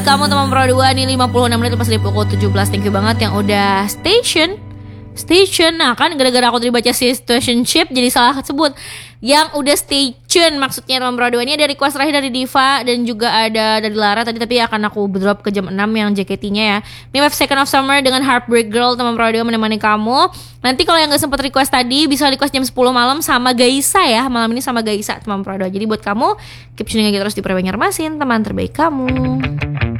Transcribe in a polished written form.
Kamu teman Pro 2 nih 56 menit lepas dari pukul 17. Thank you banget yang udah station. Nah kan gara-gara aku tadi baca situationship jadi salah sebut. Yang udah station maksudnya teman Pro 2 ini ada request terakhir dari Diva dan juga ada dari Lara tadi, tapi akan aku drop ke jam 6 yang JKT-nya ya. Ini 5 Second of Summer dengan Heartbreak Girl teman Pro 2 menemani kamu. Nanti kalau yang gak sempat request tadi bisa request jam 10 malam sama Gaisa ya. Malam ini sama Gaisa teman Pro 2. Jadi buat kamu keep tuning aja terus di Pro Banjarmasin, teman terbaik kamu.